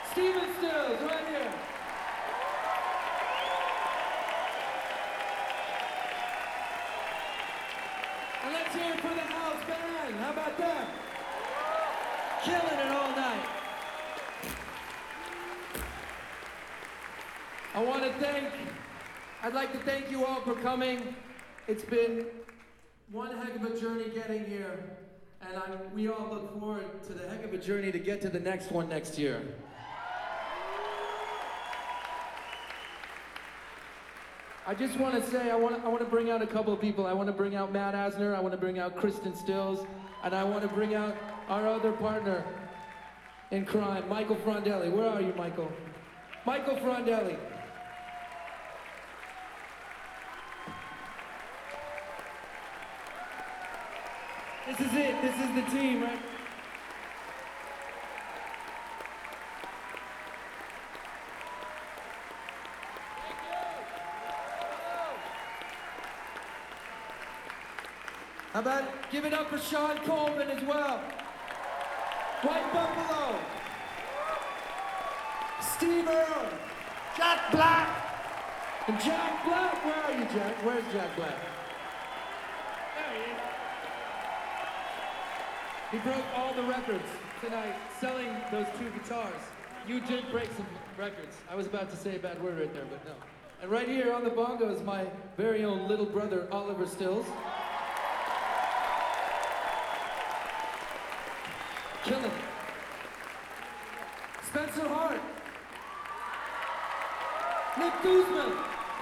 Steven Stills, right here. And let's hear it for the house band. How about that? Killing it all night. I'd like to thank you all for coming. It's been one heck of a journey getting here, and we all look forward to the heck of a journey to get to the next one next year. I just want to say, I want to bring out a couple of people. I want to bring out Matt Asner, I want to bring out Kristen Stills, and I want to bring out our other partner in crime, Michael Frondelli. Where are you, Michael? Michael Frondelli. This is it. This is the team, right? How about give it up for Sean Coleman as well? White Buffalo. Steve Earle. Jack Black. And Jack Black. Where are you, Jack? Where's Jack Black? There he is. He broke all the records tonight selling those 2 guitars. You did break some records. I was about to say a bad word right there, but no. And right here on the bongos, my very own little brother, Oliver Stills. Killing it. Spencer Hart. Nick Guzman.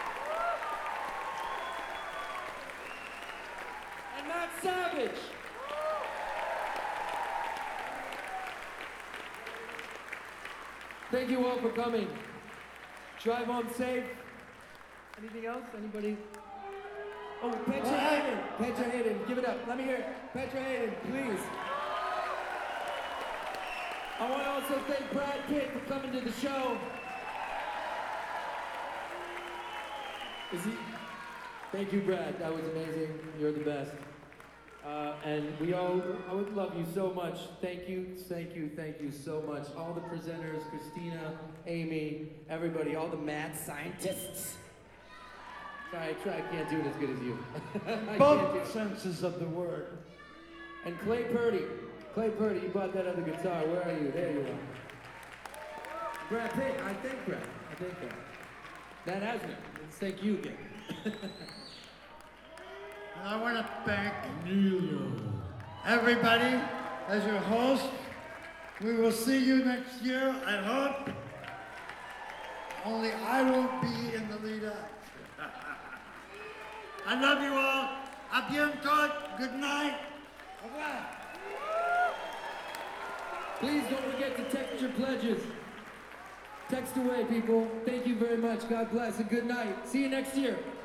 And Matt Savage. Thank you all for coming. Drive home safe. Anything else? Anybody? Oh, Petra Hayden. Petra Hayden. Give it up. Let me hear it. Petra Hayden, please. I want to also thank Brad Pitt for coming to the show. Is he? Thank you, Brad. That was amazing. You're the best. And I would love you so much. Thank you so much. All the presenters, Christina, Amy, everybody, all the mad scientists. I can't do it as good as you. Both senses of the word. And Clay Purdy. Clay Purdy, you bought that other guitar. Where are you? There you are. Brad Pitt, I think Brad. That hasn't. Let's thank you again. I want to thank everybody as your host. We will see you next year, I hope. Only I won't be in the lead up. I love you all. A bientôt. Good night. Au revoir. Please don't forget to text your pledges. Text away, people. Thank you very much. God bless and good night. See you next year.